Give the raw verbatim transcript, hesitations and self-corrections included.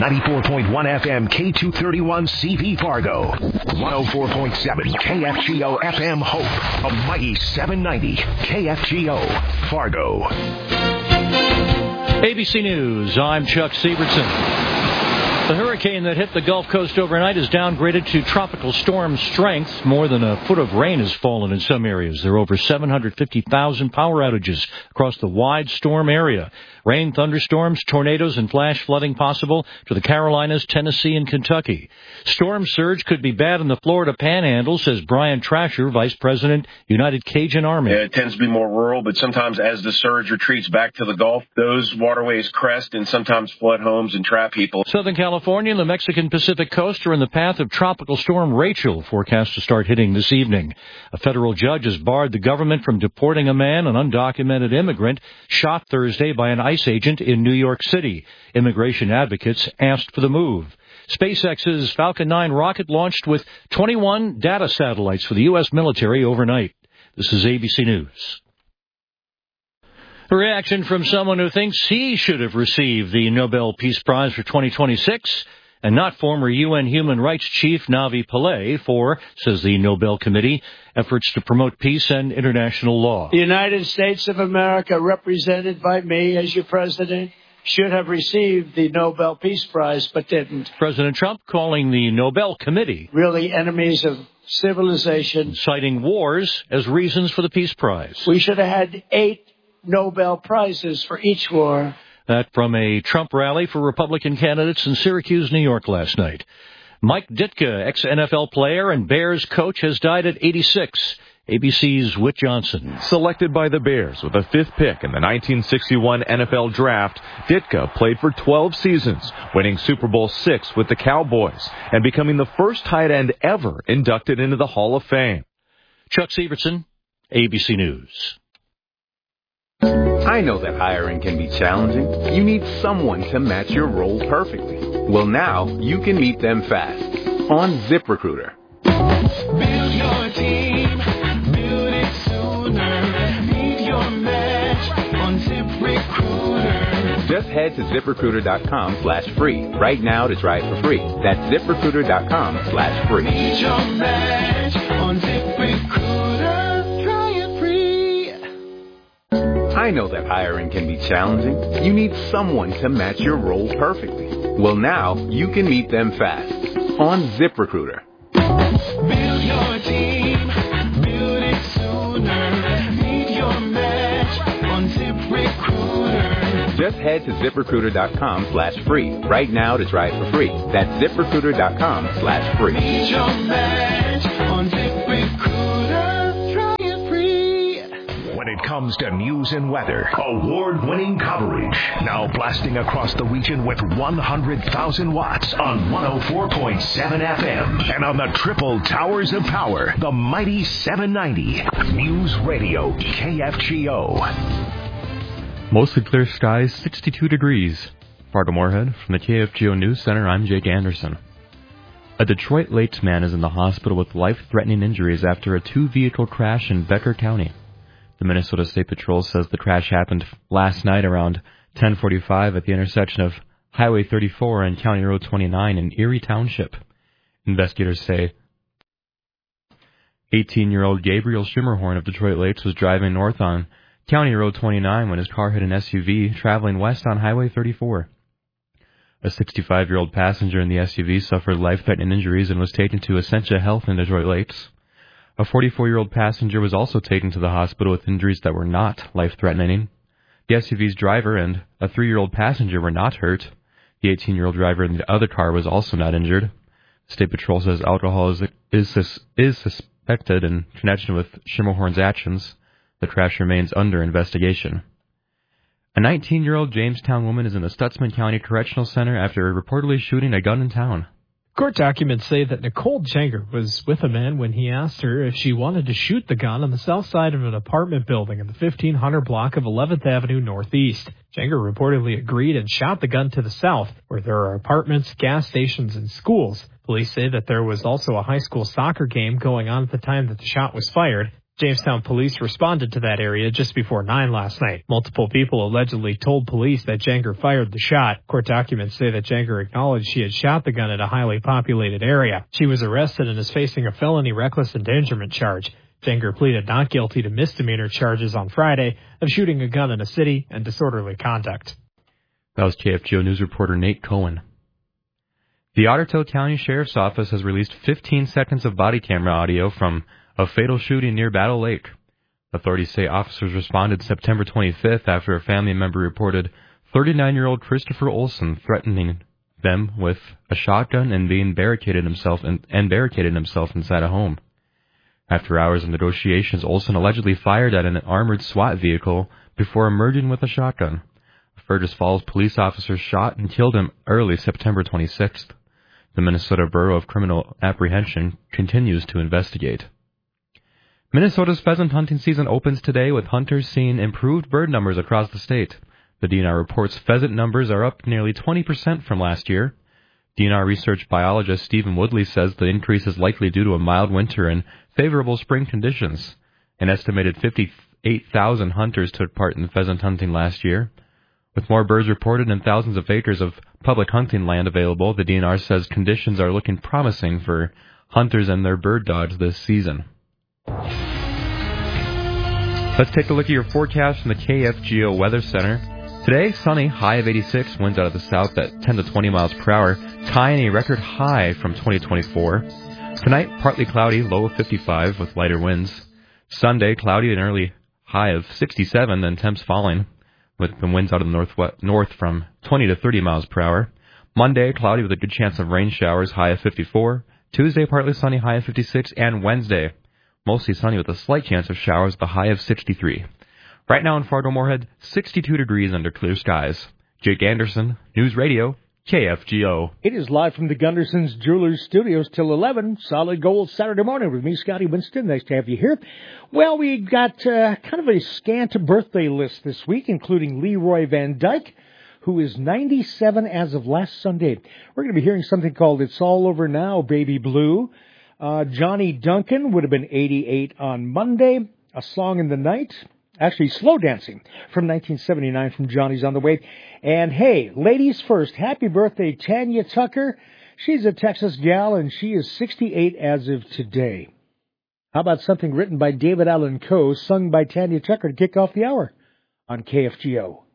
ninety-four point one F M K two thirty-one C V Fargo. one oh four point seven K F G O F M Hope. A mighty seven ninety K F G O Fargo. A B C News, I'm Chuck Severson. The hurricane that hit the Gulf Coast overnight is downgraded to tropical storm strength. More than a foot of rain has fallen in some areas. There are over seven hundred fifty thousand power outages across the wide storm area. Rain, thunderstorms, tornadoes, and flash flooding possible to the Carolinas, Tennessee, and Kentucky. Storm surge could be bad in the Florida Panhandle, says Brian Trasher, Vice President, United Cajun Army. Yeah, it tends to be more rural, but sometimes as the surge retreats back to the Gulf, those waterways crest and sometimes flood homes and trap people. Southern California and the Mexican Pacific coast are in the path of Tropical Storm Rachel, forecast to start hitting this evening. A federal judge has barred the government from deporting a man, an undocumented immigrant, shot Thursday by an ICE agent in New York City. Immigration advocates asked for the move. SpaceX's Falcon nine rocket launched with twenty-one data satellites for the U S military overnight. This is A B C News. A reaction from someone who thinks he should have received the Nobel Peace Prize for twenty twenty-six, and not former U N Human Rights Chief Navi Pillay for, says the Nobel Committee, efforts to promote peace and international law. The United States of America, represented by me as your president, should have received the Nobel Peace Prize, but didn't. President Trump calling the Nobel Committee really enemies of civilization, citing wars as reasons for the Peace Prize. We should have had eight Nobel Prizes for each war. That from a Trump rally for Republican candidates in Syracuse, New York last night. Mike Ditka, ex-N F L player and Bears coach, has died at eighty-six. A B C's Whit Johnson. Selected by the Bears with the fifth pick in the nineteen sixty-one N F L Draft, Ditka played for twelve seasons, winning Super Bowl six with the Cowboys and becoming the first tight end ever inducted into the Hall of Fame. Chuck Severson, A B C News. I know that hiring can be challenging. You need someone to match your role perfectly. Well, now you can meet them fast on ZipRecruiter. Build your team, build it sooner. Meet your match on ZipRecruiter. Just head to ZipRecruiter.com slash free right now to try it for free. That's ZipRecruiter.com slash free. Meet your match on ZipRecruiter. I know that hiring can be challenging. You need someone to match your role perfectly. Well, now you can meet them fast on ZipRecruiter. Build your team, build it sooner. Meet your match on ZipRecruiter. Just head to ZipRecruiter.com slash free right now to try it for free. That's ZipRecruiter.com slash free. Meet your match on ZipRecruiter. When it comes to news and weather, award-winning coverage. Now blasting across the region with one hundred thousand watts on one oh four point seven F M. And on the triple towers of power, the mighty seven ninety. News Radio K F G O. Mostly clear skies, sixty-two degrees. Fargo Moorhead, from the K F G O News Center, I'm Jake Anderson. A Detroit Lakes man is in the hospital with life-threatening injuries after a two-vehicle crash in Becker County. The Minnesota State Patrol says the crash happened last night around ten forty-five at the intersection of Highway thirty-four and County Road twenty-nine in Erie Township. Investigators say eighteen-year-old Gabriel Schimmerhorn of Detroit Lakes was driving north on County Road twenty-nine when his car hit an S U V traveling west on Highway thirty-four. A sixty-five-year-old passenger in the S U V suffered life-threatening injuries and was taken to Essentia Health in Detroit Lakes. A forty-four-year-old passenger was also taken to the hospital with injuries that were not life-threatening. The S U V's driver and a three-year-old passenger were not hurt. The eighteen-year-old driver in the other car was also not injured. The State Patrol says alcohol is, is, is suspected in connection with Schimmerhorn's actions. The crash remains under investigation. A nineteen-year-old Jamestown woman is in the Stutzman County Correctional Center after reportedly shooting a gun in town. Court documents say that Nicole Jenger was with a man when he asked her if she wanted to shoot the gun on the south side of an apartment building in the fifteen hundred block of eleventh Avenue Northeast. Jenger reportedly agreed and shot the gun to the south, where there are apartments, gas stations, and schools. Police say that there was also a high school soccer game going on at the time that the shot was fired. Jamestown police responded to that area just before nine last night. Multiple people allegedly told police that Jenger fired the shot. Court documents say that Jenger acknowledged she had shot the gun at a highly populated area. She was arrested and is facing a felony reckless endangerment charge. Jenger pleaded not guilty to misdemeanor charges on Friday of shooting a gun in a city and disorderly conduct. That was K F G O News reporter Nate Cohen. The Ottertail County Sheriff's Office has released fifteen seconds of body camera audio from a fatal shooting near Battle Lake. Authorities say officers responded September twenty-fifth after a family member reported thirty-nine-year-old Christopher Olson threatening them with a shotgun and being barricaded himself in, and barricaded himself inside a home. After hours of negotiations, Olson allegedly fired at an armored SWAT vehicle before emerging with a shotgun. Fergus Falls police officers shot and killed him early September twenty-sixth. The Minnesota Bureau of Criminal Apprehension continues to investigate. Minnesota's pheasant hunting season opens today with hunters seeing improved bird numbers across the state. The D N R reports pheasant numbers are up nearly twenty percent from last year. D N R research biologist Stephen Woodley says the increase is likely due to a mild winter and favorable spring conditions. An estimated fifty-eight thousand hunters took part in pheasant hunting last year. With more birds reported and thousands of acres of public hunting land available, the D N R says conditions are looking promising for hunters and their bird dogs this season. Let's take a look at your forecast from the K F G O Weather Center. Today, sunny, high of eighty-six, winds out of the south at ten to twenty miles per hour, tying a record high from twenty twenty-four. Tonight, partly cloudy, low of fifty-five with lighter winds. Sunday, cloudy and early high of sixty-seven, then temps falling with the winds out of the north, north from twenty to thirty miles per hour. Monday, cloudy with a good chance of rain showers, high of fifty-four. Tuesday, partly sunny, high of fifty-six. And Wednesday, mostly sunny with a slight chance of showers, the high of sixty-three. Right now in Fargo-Moorhead, sixty-two degrees under clear skies. Jake Anderson, News Radio, K F G O. It is live from the Gunderson's Jewelers Studios till eleven. Solid Gold Saturday morning with me, Scotty Winston. Nice to have you here. Well, we got uh, kind of a scant birthday list this week, including Leroy Van Dyke, who is ninety-seven as of last Sunday. We're going to be hearing something called It's All Over Now, Baby Blue. Uh, Johnny Duncan would have been eighty-eight on Monday. A Song in the Night. Actually, Slow Dancing from nineteen seventy-nine from Johnny's on the Way. And hey, ladies first, happy birthday, Tanya Tucker. She's a Texas gal, and she is sixty-eight as of today. How about something written by David Allan Coe, sung by Tanya Tucker to kick off the hour on K F G O?